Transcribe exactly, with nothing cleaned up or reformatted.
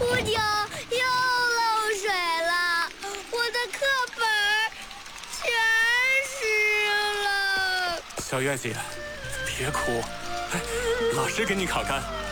屋顶又漏水了，我的课本全湿了。 小月姐，别哭，来，老师给你烤干。